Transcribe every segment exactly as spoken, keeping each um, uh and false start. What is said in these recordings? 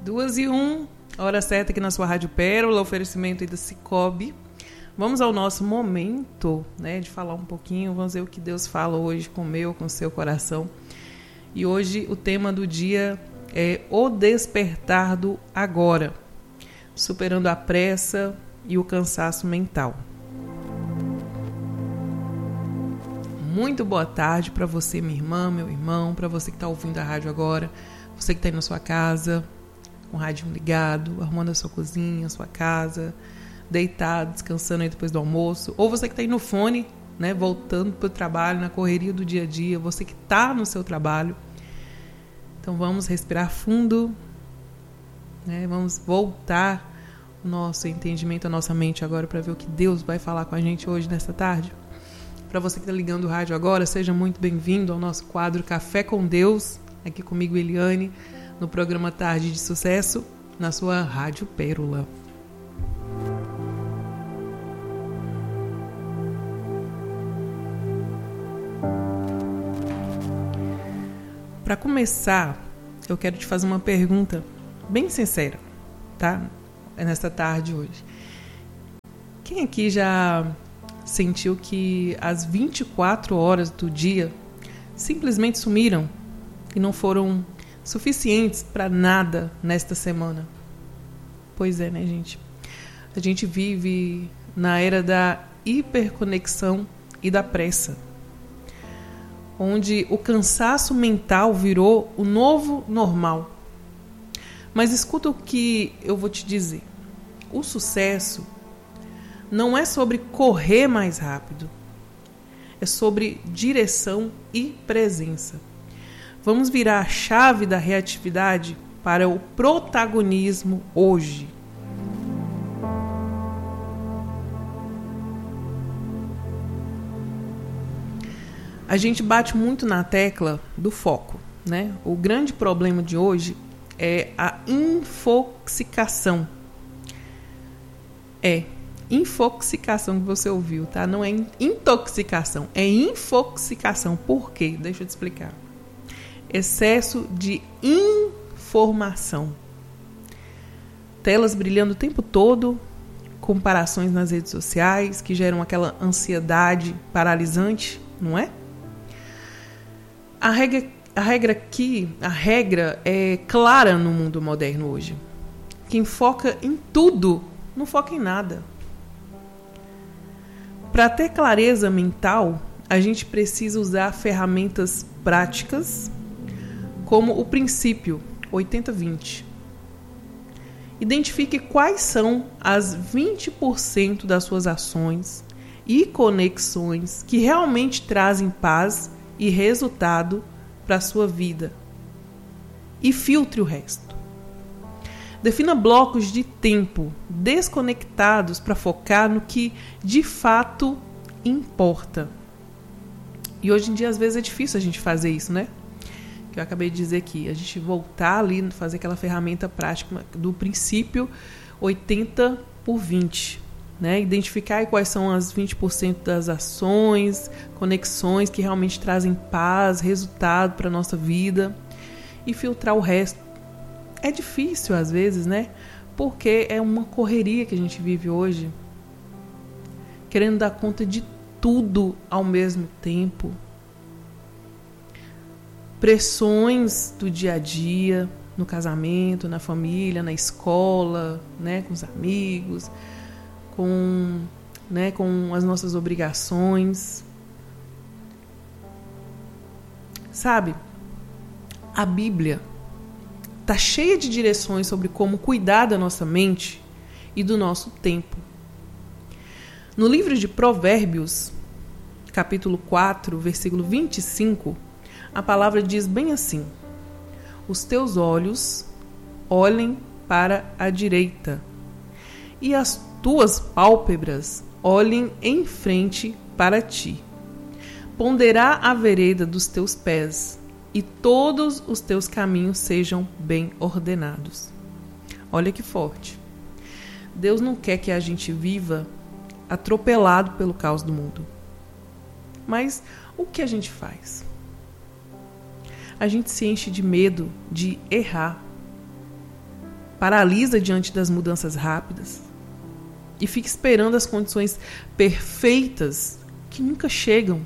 Duas e um, hora certa aqui na sua Rádio Pérola, oferecimento aí da Cicobi. Vamos ao nosso momento, né, de falar um pouquinho, vamos ver o que Deus fala hoje com o meu, com o seu coração. E hoje o tema do dia é o despertar do agora, superando a pressa e o cansaço mental. Muito boa tarde para você, minha irmã, meu irmão, para você que está ouvindo a rádio agora, você que está aí na sua casa, com o rádio ligado, arrumando a sua cozinha, a sua casa, deitado, descansando aí depois do almoço, ou você que está aí no fone, né, voltando para o trabalho, na correria do dia a dia, você que está no seu trabalho. Então vamos respirar fundo, né, vamos voltar o nosso entendimento, a nossa mente agora para ver o que Deus vai falar com a gente hoje, nesta tarde. Para você que está ligando o rádio agora, seja muito bem-vindo ao nosso quadro Café com Deus, aqui comigo, Eliane, no programa Tarde de Sucesso, na sua Rádio Pérola. Para começar, eu quero te fazer uma pergunta bem sincera, tá? É nesta tarde hoje. Quem aqui já sentiu que as vinte e quatro horas do dia simplesmente sumiram e não foram suficientes para nada nesta semana? Pois é, né, gente? A gente vive na era da hiperconexão e da pressa, onde o cansaço mental virou o novo normal. Mas escuta o que eu vou te dizer. O sucesso não é sobre correr mais rápido. É sobre direção e presença. Vamos virar a chave da reatividade para o protagonismo hoje. A gente bate muito na tecla do foco, né? O grande problema de hoje é a infoxicação. É infoxicação que você ouviu, tá? Não é intoxicação, é infoxicação. Por quê? Deixa eu te explicar. Excesso de informação. Telas brilhando o tempo todo, comparações nas redes sociais que geram aquela ansiedade paralisante, não é? A regra, a regra aqui, a regra é clara no mundo moderno hoje. Quem foca em tudo, não foca em nada. Para ter clareza mental, a gente precisa usar ferramentas práticas, como o princípio oitenta vinte. Identifique quais são as vinte por cento das suas ações e conexões que realmente trazem paz e resultado para a sua vida. E filtre o resto. Defina blocos de tempo desconectados para focar no que de fato importa. E hoje em dia, às vezes, é difícil a gente fazer isso, né? Que eu acabei de dizer aqui. A gente voltar ali, fazer aquela ferramenta prática do princípio oitenta por vinte. Né? Identificar quais são as vinte por cento das ações, conexões que realmente trazem paz, resultado para a nossa vida. E filtrar o resto. É difícil às vezes, né? Porque é uma correria que a gente vive hoje, querendo dar conta de tudo ao mesmo tempo. Pressões do dia a dia, no casamento, na família, na escola, né? Com os amigos, com, né? com as nossas obrigações. Sabe? A Bíblia está cheia de direções sobre como cuidar da nossa mente e do nosso tempo. No livro de Provérbios, capítulo quatro, versículo vinte e cinco, a palavra diz bem assim: os teus olhos olhem para a direita e as tuas pálpebras olhem em frente para ti. Ponderá a vereda dos teus pés e todos os teus caminhos sejam bem ordenados. Olha que forte. Deus não quer que a gente viva atropelado pelo caos do mundo. Mas o que a gente faz? A gente se enche de medo de errar. paralisa diante das mudanças rápidas e fica esperando as condições perfeitas que nunca chegam.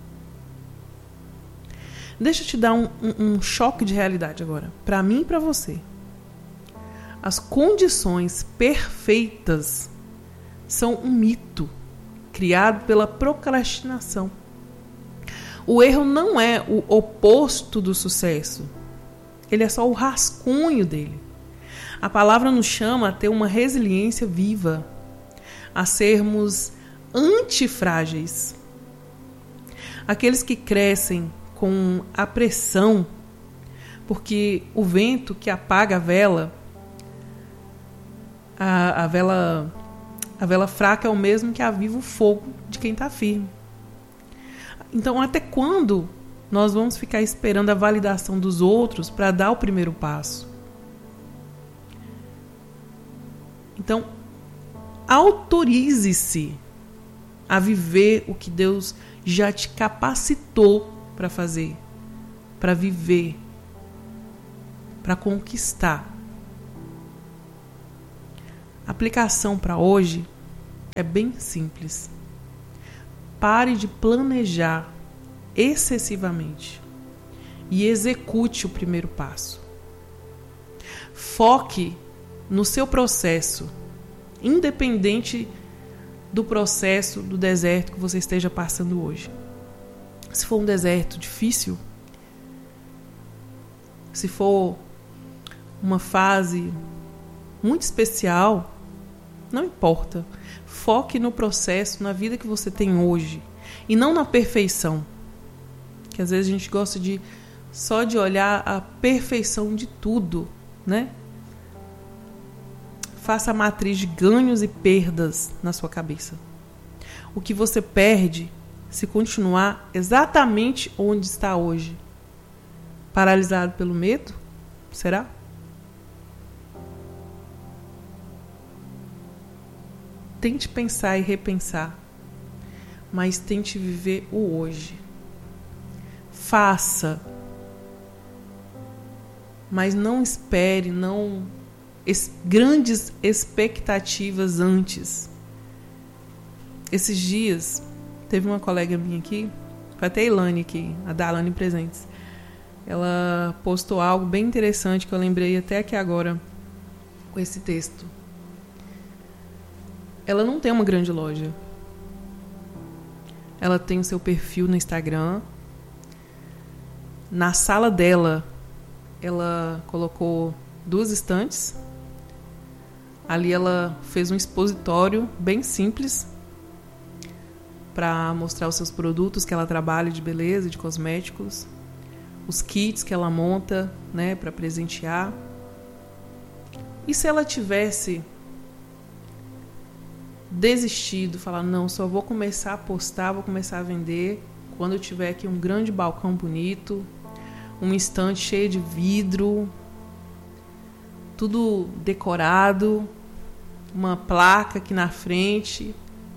Deixa eu te dar um, um, um choque de realidade agora, para mim e para você. As condições perfeitas são um mito criado pela procrastinação. O erro não é o oposto do sucesso. Ele é só o rascunho dele. A palavra nos chama a ter uma resiliência viva, a sermos antifrágeis. Aqueles que crescem com a pressão, porque o vento que apaga a vela, a, a vela, a vela fraca é o mesmo que aviva o fogo de quem está firme. Então, até quando nós vamos ficar esperando a validação dos outros para dar o primeiro passo? Então, autorize-se a viver o que Deus já te capacitou para fazer, para viver, para conquistar. A aplicação para hoje é bem simples. Pare de planejar excessivamente e execute o primeiro passo. Foque no seu processo, independente do processo do deserto que você esteja passando hoje. Se for um deserto difícil, se for uma fase muito especial, não importa. Foque no processo, na vida que você tem hoje e não na perfeição. Que às vezes a gente gosta de só de olhar a perfeição de tudo, né? Faça a matriz de ganhos e perdas na sua cabeça. O que você perde se continuar exatamente onde está hoje? Paralisado pelo medo? Será? Tente pensar e repensar, mas tente viver o hoje. Faça, mas não espere, não es, grandes expectativas antes. Esses dias, teve uma colega minha aqui, foi até a Ilane aqui, a da Alane Presentes. Ela postou algo bem interessante que eu lembrei até aqui agora com esse texto. Ela não tem uma grande loja. Ela tem o seu perfil no Instagram. Na sala dela, ela colocou duas estantes. Ali ela fez um expositório bem simples para mostrar os seus produtos que ela trabalha de beleza, de cosméticos, os kits que ela monta, né, para presentear. E se ela tivesse desistido, falar, não, só vou começar a postar, vou começar a vender quando eu tiver aqui um grande balcão bonito, um estante cheio de vidro, tudo decorado, uma placa aqui na frente,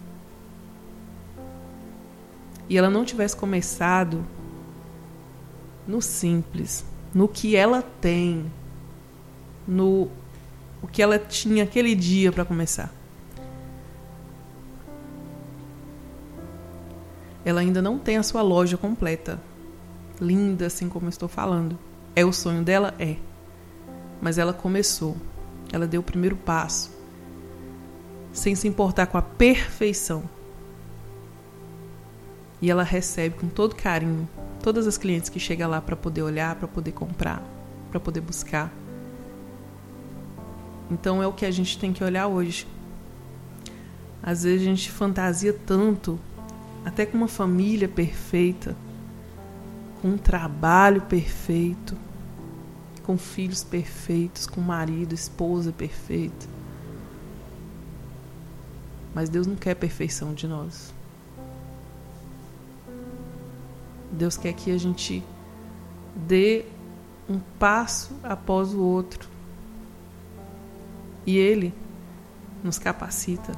e ela não tivesse começado no simples, no que ela tem, no o que ela tinha aquele dia para começar. Ela ainda não tem a sua loja completa, linda, assim como eu estou falando. É o sonho dela? É. Mas ela começou. Ela deu o primeiro passo, sem se importar com a perfeição. E ela recebe com todo carinho todas as clientes que chegam lá para poder olhar, para poder comprar, para poder buscar. Então é o que a gente tem que olhar hoje. Às vezes a gente fantasia tanto, até com uma família perfeita, com um trabalho perfeito, com filhos perfeitos, com marido, esposa perfeita. Mas Deus não quer perfeição de nós. Deus quer que a gente dê um passo após o outro. E Ele nos capacita.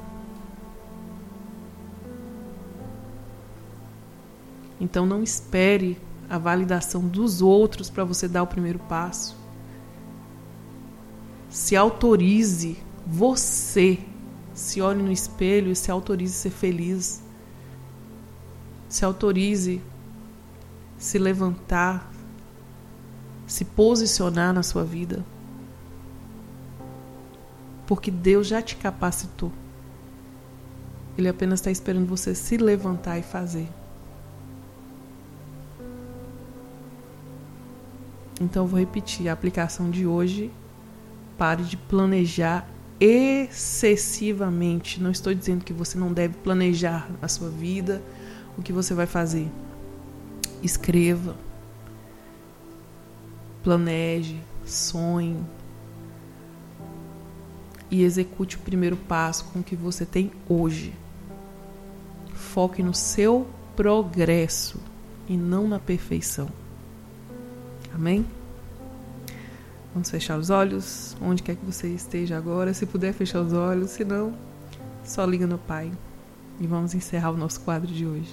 Então não espere a validação dos outros para você dar o primeiro passo. Se autorize, você, se olhe no espelho e se autorize a ser feliz. Se autorize a se levantar, se posicionar na sua vida. Porque Deus já te capacitou. Ele apenas está esperando você se levantar e fazer. Então eu vou repetir a aplicação de hoje. Pare de planejar excessivamente. Não estou dizendo que você não deve planejar a sua vida, o que você vai fazer. Escreva, planeje, sonhe e execute o primeiro passo com o que você tem hoje. Foque no seu progresso e não na perfeição. Amém? Vamos fechar os olhos, onde quer que você esteja agora. Se puder fechar os olhos, se não, só liga no Pai. E vamos encerrar o nosso quadro de hoje.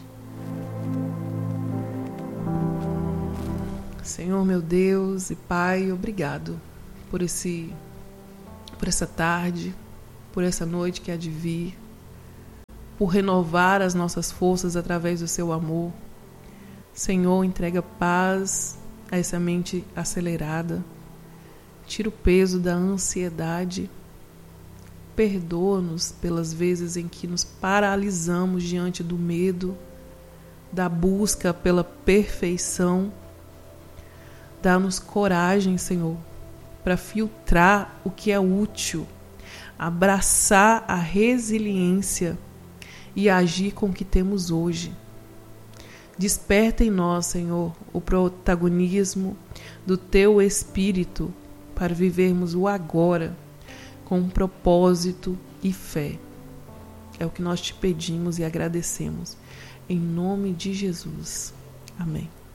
Senhor, meu Deus e Pai, obrigado por esse, por essa tarde, por essa noite que há de vir, por renovar as nossas forças através do seu amor. Senhor, entrega paz a essa mente acelerada. Tira o peso da ansiedade. Perdoa-nos pelas vezes em que nos paralisamos diante do medo, da busca pela perfeição. Dá-nos coragem, Senhor, para filtrar o que é útil, abraçar a resiliência e agir com o que temos hoje. Desperta em nós, Senhor, o protagonismo do Teu Espírito para vivermos o agora com propósito e fé. É o que nós te pedimos e agradecemos. Em nome de Jesus. Amém.